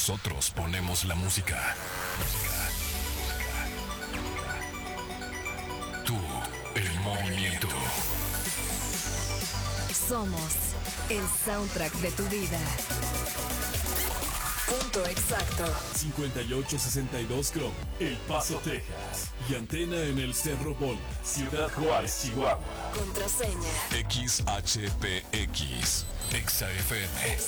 Nosotros ponemos la música. Tú, el movimiento. Somos el soundtrack de tu vida. Punto exacto. 5862 Chrome, El Paso, Texas. Y antena en el Cerro Bola, Ciudad Juárez, Chihuahua. Contraseña XHPX. XFM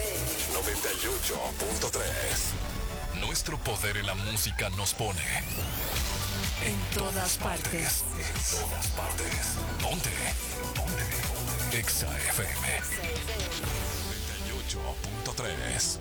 98.3. Nuestro poder en la música nos pone en todas partes. En todas partes. Ponte. XFM 98.3.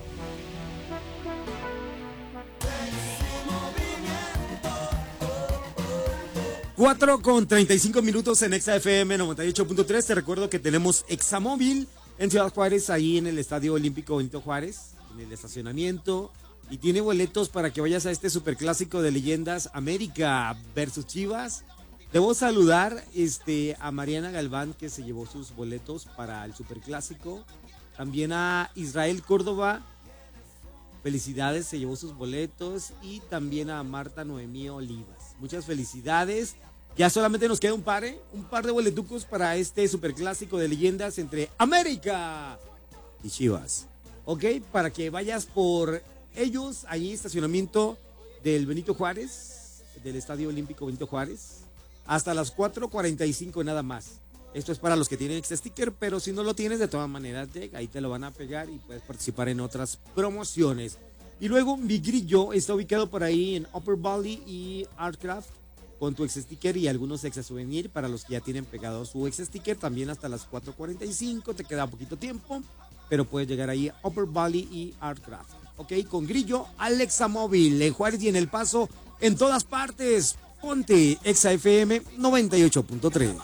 4:35 en XFM 98.3. Te recuerdo que tenemos Examóvil en Ciudad Juárez, ahí en el Estadio Olímpico Benito Juárez, en el estacionamiento. Y tiene boletos para que vayas a este superclásico de leyendas, América versus Chivas. Debo saludar a Mariana Galván, que se llevó sus boletos para el superclásico. También a Israel Córdoba. Felicidades, se llevó sus boletos. Y también a Marta Noemí Olivas. Muchas felicidades. Ya solamente nos queda un par de boletucos para este superclásico de leyendas entre América y Chivas. Ok, para que vayas por ellos, ahí estacionamiento del Benito Juárez, del Estadio Olímpico Benito Juárez, hasta las 4:45 nada más. Esto es para los que tienen extra sticker, pero si no lo tienes, de todas maneras, ahí te lo van a pegar y puedes participar en otras promociones. Y luego Mi Grillo está ubicado por ahí en Upper Valley y Artcraft, con tu ex sticker y algunos ex souvenir para los que ya tienen pegado su ex sticker, también hasta las 4:45, te queda poquito tiempo, pero puedes llegar ahí a Upper Valley y Artcraft. Ok, con Grillo, Alexa Móvil, en Juárez y en El Paso, en todas partes. Ponte XFM 98.3.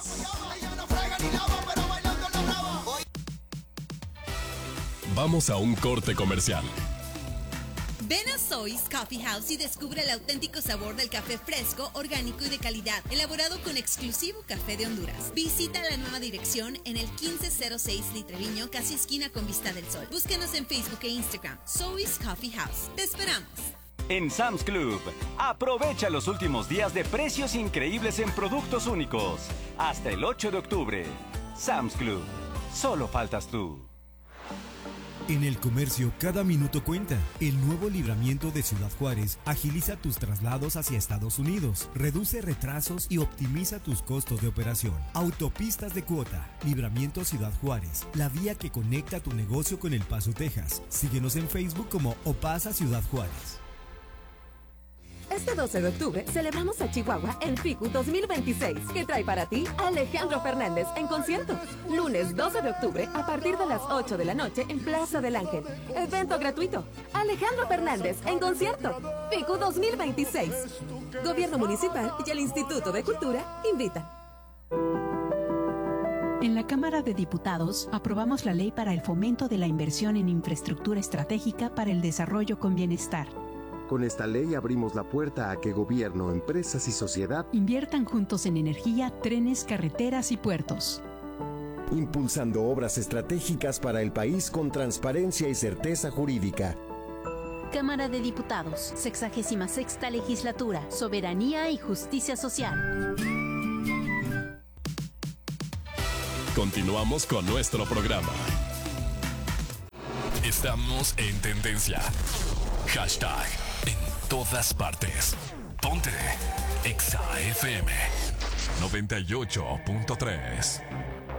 Vamos a un corte comercial. Ven a Soy's Coffee House y descubre el auténtico sabor del café fresco, orgánico y de calidad, elaborado con exclusivo café de Honduras. Visita la nueva dirección en el 1506 Litreviño, casi esquina con Vista del Sol. Búsquenos en Facebook e Instagram, Soy's Coffee House. ¡Te esperamos! En Sam's Club, aprovecha los últimos días de precios increíbles en productos únicos. Hasta el 8 de octubre. Sam's Club, solo faltas tú. En el comercio, cada minuto cuenta. El nuevo libramiento de Ciudad Juárez agiliza tus traslados hacia Estados Unidos, reduce retrasos y optimiza tus costos de operación. Autopistas de cuota. Libramiento Ciudad Juárez, la vía que conecta tu negocio con El Paso, Texas. Síguenos en Facebook como Opasa Ciudad Juárez. Este 12 de octubre celebramos a Chihuahua el FICU 2026, que trae para ti a Alejandro Fernández en concierto. Lunes 12 de octubre a partir de las 8 de la noche en Plaza del Ángel. Evento gratuito. Alejandro Fernández en concierto. FICU 2026. Gobierno Municipal y el Instituto de Cultura invitan. En la Cámara de Diputados aprobamos la ley para el fomento de la inversión en infraestructura estratégica para el desarrollo con bienestar. Con esta ley abrimos la puerta a que gobierno, empresas y sociedad inviertan juntos en energía, trenes, carreteras y puertos. Impulsando obras estratégicas para el país con transparencia y certeza jurídica. Cámara de Diputados, 66ª Legislatura, Soberanía y Justicia Social. Continuamos con nuestro programa. Estamos en tendencia. Hashtag en todas partes. Ponte XAFM 98.3.